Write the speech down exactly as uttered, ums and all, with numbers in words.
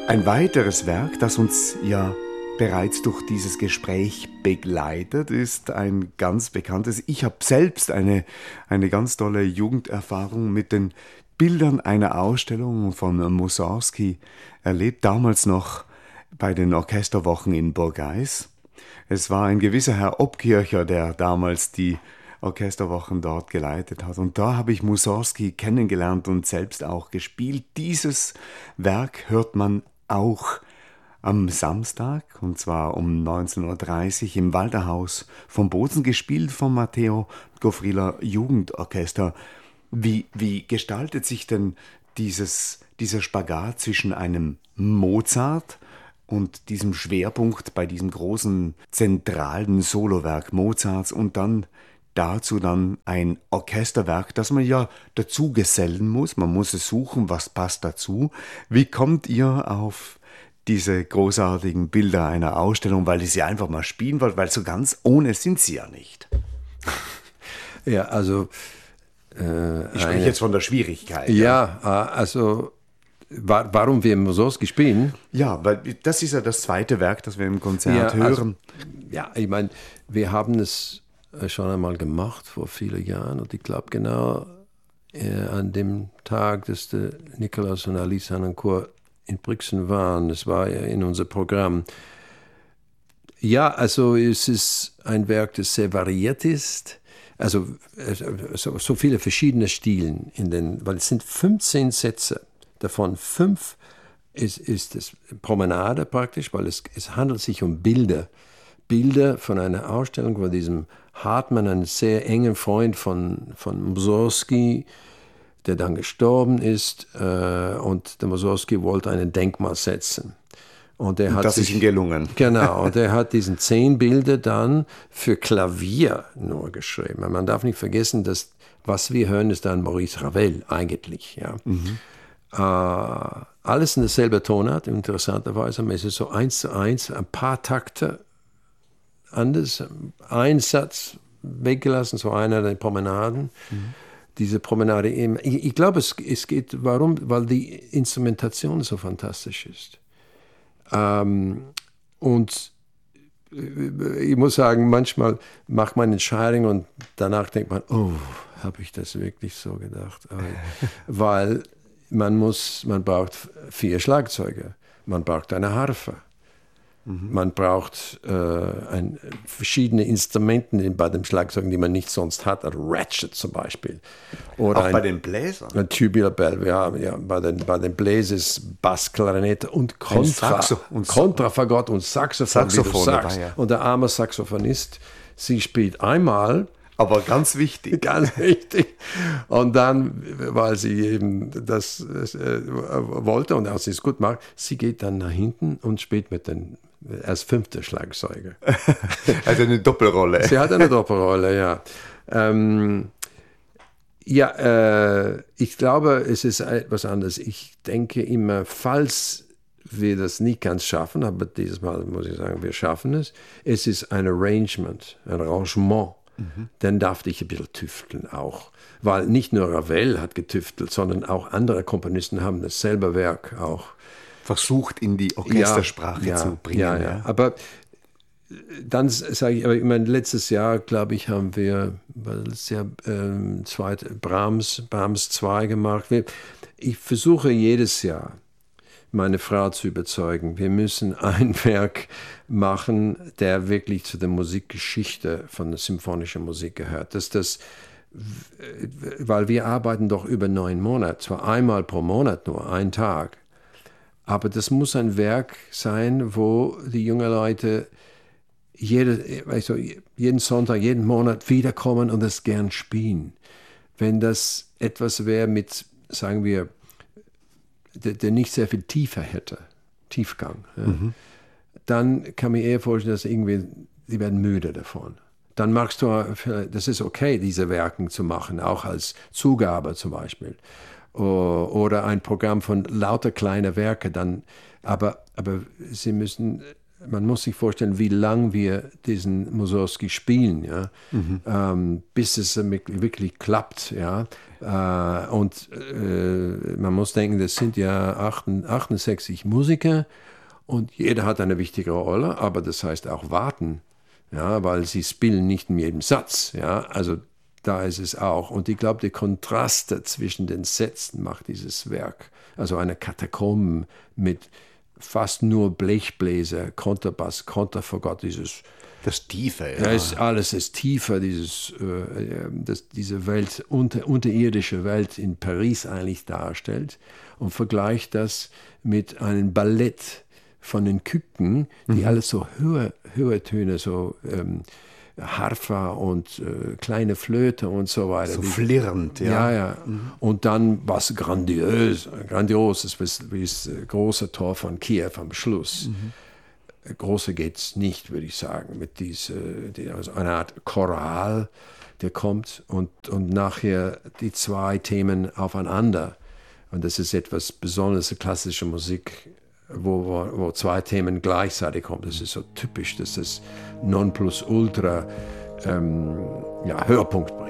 Ein weiteres Werk, das uns ja bereits durch dieses Gespräch begleitet, ist ein ganz bekanntes. Ich habe selbst eine, eine ganz tolle Jugenderfahrung mit den Bildern einer Ausstellung von Mussorgsky erlebt, damals noch bei den Orchesterwochen in Burgeis. Es war ein gewisser Herr Obkircher, der damals die Orchesterwochen dort geleitet hat. Und da habe ich Mussorgsky kennengelernt und selbst auch gespielt. Dieses Werk hört man auch am Samstag, und zwar um neunzehn Uhr dreißig im Walterhaus von Bozen, gespielt vom Matteo Gofriller Jugendorchester. Wie, wie gestaltet sich denn dieses, dieser Spagat zwischen einem Mozart und diesem Schwerpunkt bei diesem großen zentralen Solowerk Mozarts und dann dazu dann ein Orchesterwerk, das man ja dazu gesellen muss, man muss es suchen, was passt dazu. Wie kommt ihr auf diese großartigen Bilder einer Ausstellung, weil ihr sie einfach mal spielen wollt, weil so ganz ohne sind sie ja nicht? Ja, also äh, ich spreche eine, jetzt von der Schwierigkeit. Ja, ja. also wa- warum wir Mussorgsky spielen? Ja, weil das ist ja das zweite Werk, das wir im Konzert ja, hören. Also, ja, ich meine, wir haben es schon einmal gemacht vor vielen Jahren und ich glaube genau äh, an dem Tag, dass der Nikolaus und Alice Hanancourt in Brixen waren, das war ja in unser Programm. Ja, also es ist ein Werk, das sehr variiert ist, also so, so viele verschiedene Stilen, in den, weil es sind fünfzehn Sätze, davon fünf ist, ist es Promenade praktisch, weil es, es handelt sich um Bilder, Bilder von einer Ausstellung von diesem Hartmann, ein sehr enger Freund von, von Mussorgsky, der dann gestorben ist, äh, und der Mussorgsky wollte ein Denkmal setzen. Und er hat das sich, ist ihm gelungen. Genau, und er hat diesen zehn Bilder dann für Klavier nur geschrieben. Man darf nicht vergessen, dass was wir hören, ist dann Maurice Ravel eigentlich. Ja. Mhm. Äh, alles in derselben Tonart, interessanterweise, aber es ist so eins zu eins, ein paar Takte anders, ein Satz weggelassen, so einer der Promenaden. Mhm. Diese Promenade, ich, ich glaube, es, es geht, warum? Weil die Instrumentation so fantastisch ist. Ähm, und ich muss sagen, manchmal macht man Entscheidungen und danach denkt man, oh, habe ich das wirklich so gedacht? Weil man muss, man braucht vier Schlagzeuge, man braucht eine Harfe. Man braucht äh, ein, verschiedene Instrumente bei dem Schlagzeug, die man nicht sonst hat, ein Ratchet zum Beispiel. Oder auch ein, bei den Bläsern? Ein Tubular Bell, ja, ja bei den, bei den Bläsers, Bass, Klarinette und Kontra, und Kontrafagott und Saxophon, Saxophon wie du sagst. dabei, ja. Und der arme Saxophonist, sie spielt einmal, aber ganz wichtig. Ganz wichtig. Und dann, weil sie eben das äh, wollte und auch sie es gut macht, sie geht dann nach hinten und spielt mit den als fünfte Schlagzeuger. Also eine Doppelrolle. Sie hat eine Doppelrolle, ja. Ähm, ja, äh, ich glaube, es ist etwas anderes. Ich denke immer, falls wir das nicht ganz schaffen, aber dieses Mal muss ich sagen, wir schaffen es, es ist ein Arrangement, ein Arrangement. Mhm. Dann darf ich ein bisschen tüfteln auch. Weil nicht nur Ravel hat getüftelt, sondern auch andere Komponisten haben dasselbe Werk auch versucht in die Orchestersprache ja, zu bringen. Ja, ja. ja. Aber dann sage ich, aber ich meine, letztes Jahr, glaube ich, haben wir das Jahr, ähm, zweite, Brahms, Brahms zwei gemacht. Ich versuche jedes Jahr, meine Frau zu überzeugen, wir müssen ein Werk machen, der wirklich zu der Musikgeschichte von der symphonischen Musik gehört. Dass das, weil wir arbeiten doch über neun Monate, zwar einmal pro Monat nur, einen Tag. Aber das muss ein Werk sein, wo die jungen Leute jede, weißt du, jeden Sonntag, jeden Monat wiederkommen und das gern spielen. Wenn das etwas wäre mit, sagen wir, der, der nicht sehr viel Tiefe hätte, Tiefgang, ja, mhm. dann kann mir eher vorstellen, dass irgendwie, die werden müde davon. Dann magst du, das ist okay, diese Werke zu machen, auch als Zugabe zum Beispiel. Oder ein Programm von lauter kleinen Werken, dann, aber, aber sie müssen man muss sich vorstellen, wie lange wir diesen Mussorgsky spielen, ja, mhm. ähm, bis es wirklich klappt, ja. Äh, und äh, man muss denken, das sind ja achtundsechzig Musiker und jeder hat eine wichtige Rolle, aber das heißt auch warten, ja, weil sie spielen nicht in jedem Satz, ja, also da ist es auch. Und ich glaube, der Kontrast zwischen den Sätzen macht dieses Werk, also eine Katakomben mit fast nur Blechbläser, Kontrabass, Konterfagott, dieses das Tiefe, ja. Ja, ist, alles ist tiefer, dieses, äh, das, diese Welt, unter, unterirdische Welt in Paris eigentlich darstellt und vergleicht das mit einem Ballett von den Küken, die mhm. alles so höher, höher Töne, so ähm, Harfa und äh, kleine Flöte und so weiter. So flirrend, ja. Ja, ja. Mhm. Und dann was grandios, grandioses, wie das große Tor von Kiew am Schluss. Mhm. Große geht's nicht, würde ich sagen, mit dieser, die, also einer Art Choral, der kommt und, und nachher die zwei Themen aufeinander. Und das ist etwas Besonderes, klassische Musik, Wo, wo, wo zwei Themen gleichzeitig kommen. Das ist so typisch, dass das Nonplusultra ähm, ja, Höhepunkt bringt.